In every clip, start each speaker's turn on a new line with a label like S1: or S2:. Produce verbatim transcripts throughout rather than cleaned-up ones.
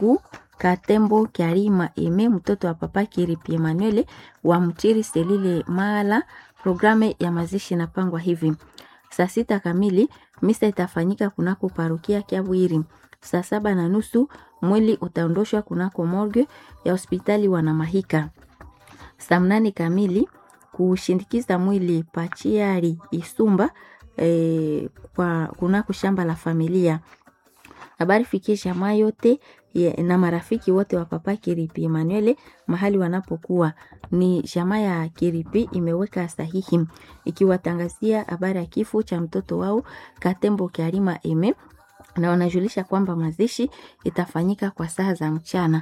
S1: ndugu Katembo Karima Eme, mtoto wa papa Kiripi Emmanuel wa Mtiri Selile Mala. Programe ya mazishi inapangwa hivi: saa sita kamili misa itafanyika kunako parokia Kiabwiri. Saa saba na nusu mwili utaondoshwa kunako morgue ya hospitali Wanamahika. Saa mnane kamili kushindikiza mwili Pachiari Isumba e, kwa kunako shamba la familia. Habari fikie jamaa yote ye, na marafiki wote wa papa Kiripi Emmanuel mahali wanapokuwa. Ni jamaa ya Kiripi imeweka sahihi ikiwatangazia habari ya kifo cha mtoto wao Katembo Karima Eme, na wanajulisha kwamba mazishi itafanyika kwa saa za mchana.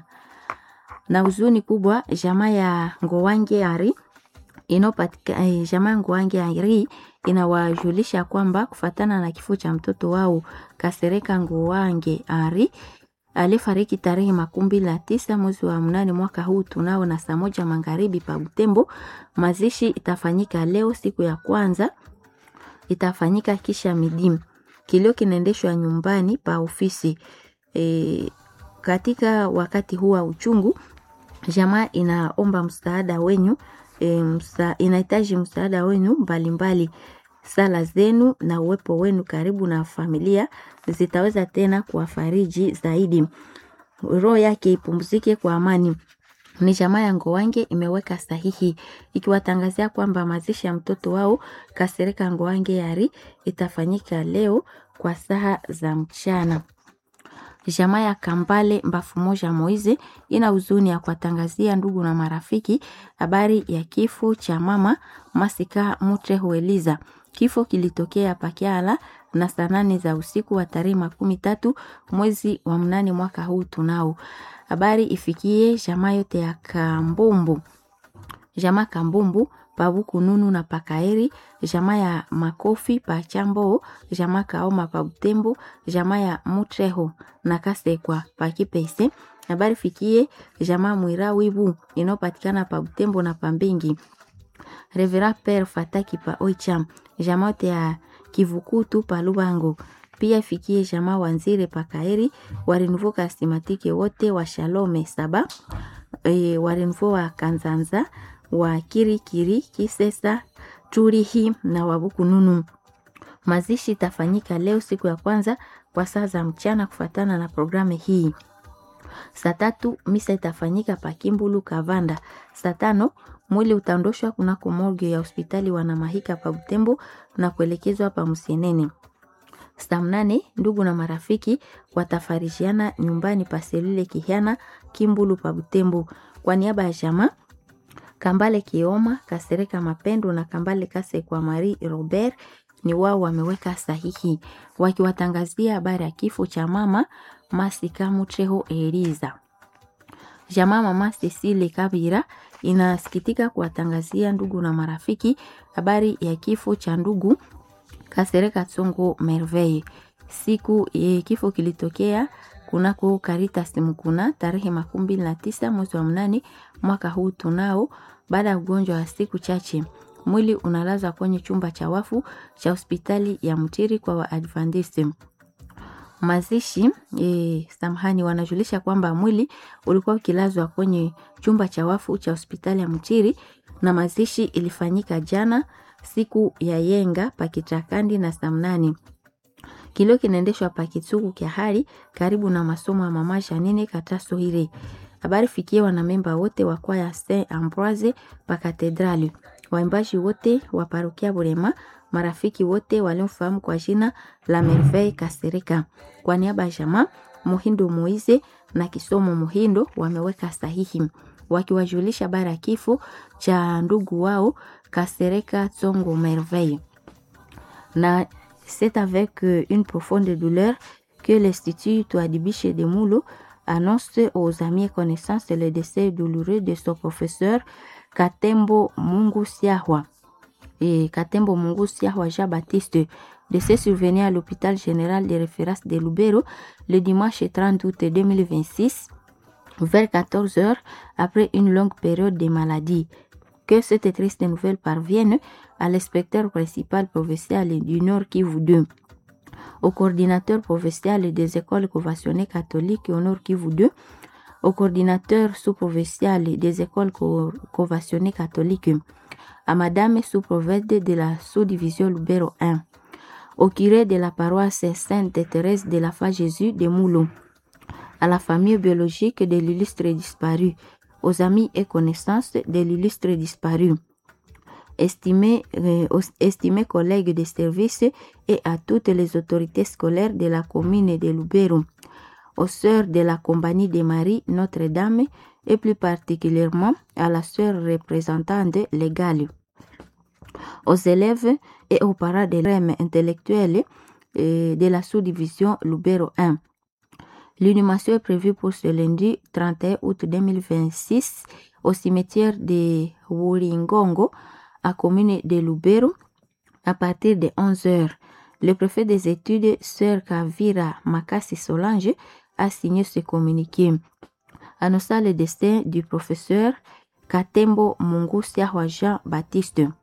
S1: Na huzuni kubwa jamaa ya Ngowange Ari inopatika eh, jamaa Ngowange Ari inawajulisha kwamba kufatana na kifo cha mtoto wao Kasereka Ngowange Ari alifariki tarehe makumi la tisa mwezi wa mnane mwaka huu tunao na saa moja magharibi pa Butembo. Mazishi itafanyika leo siku ya kwanza, itafanyika kisha midim. Kilio kinaendeshwa nyumbani pa ofisi. E, katika wakati huu wa uchungu jamaa inaomba msaada wenyu, e, msa, inahitaji msaada wenyu mbalimbali. Sala zenu na uwepo wenu karibu na familia zitaweza tena kuwafariji zaidi. Roho yake ipumzike kwa amani. Ni jamaa ya Ngowange imeweka sahihi ikiwatangazia kwamba mazishi ya mtoto wao Kasereka Ngowange Yari itafanyika leo kwa saa za mchana. Jamaa ya Kambale Mbafu Moja Moize ina huzuni ya kuwatangazia ndugu na marafiki habari ya kifo cha mama Masika Mutreho Eliza. Kifo kilitokea Pakiala na saa nane za usiku wa tarehe makumi tatu mwezi wa mnane mwaka huu tunao. Habari ifikie jamaa yote ya Kambumbu, jamaa Kambumbu Pabuku Nunu na Pakaeri, jamaa ya Makofi pa Chambo, jamaa Kaoma pa Butembo, jamaa ya Mutreho na Kasekwa pa Kipese. Habari fikie jamaa Mwira Wibu inopatikana pa Butembo na Pambingi. Revera Père Fataki pa Oicham, jamaa yote ya Kivukutu pa Lubango. Pia fikie jamaa Wanzire pa Kaeri, warenvo kastimatike wote wa Shalome Saba, e, warenvo wa Kanzanza, wa Kirikiri, Kisesa, Turihi na Wabuku Nunu. Mazishi tafanyika leo siku ya kwanza kwa saa za mchana kufatana na programe hii. Saa tatu misa itafanyika pa Kimbulu Kavanda. Saa tano mwili utaondoshwa kunako morgue ya hospitali Wanamahika pa Butembo na kuelekezwa pa Musienene. Saa mnane ndugu na marafiki watafarishiana nyumbani pa Selile Kihiana Kimbulu pa Butembo. Kwa niaba ya jamaa Kambale Kioma, Kasereka Mapendo na Kambale Kase kwa Marie Robert ni wao wameweka sahihi wakiwatangazia habari ya kifo cha mama Masika Mutreho Eliza. Jamaa mama Cecile Kabira inasikitika kuwatangazia ndugu na marafiki habari ya kifo cha ndugu Kasereka Tsongo Merveille. Siku e, kifo kilitokea kunako Caritas Mukuna tarehe makumi na tisa mwezi wa mnane mwaka huu tunao, baada ya ugonjwa wa siku chache. Mwili unalazwa kwenye chumba cha wafu cha hospitali ya Mtiri kwa Waadventiste. Mazishi e, samahani wanajulisha kwamba mwili ulikuwa ukilazwa kwenye chumba cha wafu cha hospitali ya Mtiri na mazishi ilifanyika jana siku ya yenga pakitakandi na samnani. Kilio kinaendeshwa pakitsugu kia hali karibu na masomo ya mama Janine Kataso hili. Habari fikie wana memba wote wa kwaya Saint Ambroise pa katedrali, waimbaji wote wa parokia Burema, marafiki wote waliomfahamu kwa jina la Merveille Kasereka. Kwa niaba ya jamaa Muhindo Moize na Kisomo Muhindo wameweka sahihi wakiwajulisha habari ya kifo cha ndugu wao Kasereka Tsongo Merveille. Na c'est avec une profonde douleur que l'Institut Touadibiche de Moulo annonce aux amis et connaissances le décès douloureux de son professeur Katembo Mungu Siahwa. Et Katembo Mungu Siahwa Jean-Baptiste, décès survenu à l'hôpital général de référence de Lubero le dimanche trente août deux mille vingt-six vers quatorze heures après une longue période de maladie. Que cette triste nouvelle parvienne à l'inspecteur principal provincial du Nord Kivu deux. au coordinateur provincial des écoles conventionnées catholiques au Nord Kivu deux, au coordinateur sous-provincial des écoles co- conventionnées catholiques, à Madame sous-province de la sous-division Lubero un, au curé de la paroisse Sainte-Thérèse de la Foi Jésus de Moulon, à la famille biologique de l'illustre disparu, aux amis et connaissances de l'illustre disparu, estimés, euh, aux estimés collègues de service et à toutes les autorités scolaires de la commune de Lubero, aux sœurs de la Compagnie de Marie Notre-Dame et plus particulièrement à la sœur représentante légale, aux élèves et aux parents des rèmes intellectuels euh, de la sous-division Lubero un. L'inhumation est prévue pour ce lundi trente et un août deux mille vingt-six au cimetière de Wuringongo, à commune de Lubero, à partir de onze heures. Le préfet des études, Sœur Kavira Makasi Solange, a signé ce communiqué, annonçant le destin du professeur Katembo Mungusia Jean Baptiste.